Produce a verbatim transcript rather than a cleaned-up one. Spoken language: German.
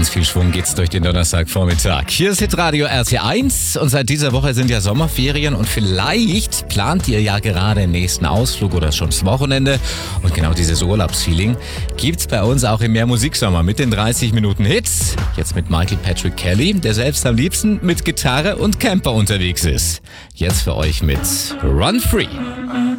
ganz viel Schwung geht's durch den Donnerstagvormittag. Hier ist Hitradio R T eins und seit dieser Woche sind ja Sommerferien und vielleicht plant ihr ja gerade den nächsten Ausflug oder schon das Wochenende. Und genau dieses Urlaubsfeeling gibt's bei uns auch im Mehr Musiksommer mit den dreißig Minuten Hits. Jetzt mit Michael Patrick Kelly, der selbst am liebsten mit Gitarre und Camper unterwegs ist. Jetzt für euch mit Run Free.